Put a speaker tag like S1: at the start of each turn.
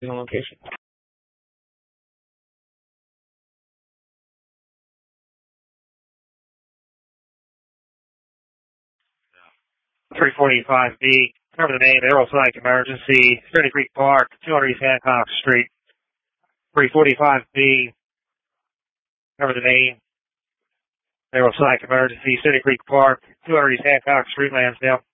S1: location. 345B, cover the name, aerosonic emergency, Stony Creek Park, 200 East Hancock Street. 345B, cover the name, aerosonic emergency, Stony Creek Park, 200 East Hancock Street, Lansdale.